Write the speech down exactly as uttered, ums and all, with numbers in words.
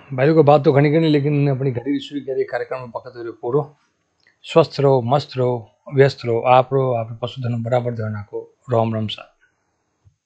भाई को बात तो घनी करनी, लेकिन अपनी घड़ी रसोई के कार्यक्रम में पकड़ रहो पूरो। स्वस्थ रहो, मस्त रहो, व्यस्त रहो, आप रहो, आप पशुधन बराबर ध्यान रखो। राम राम सा।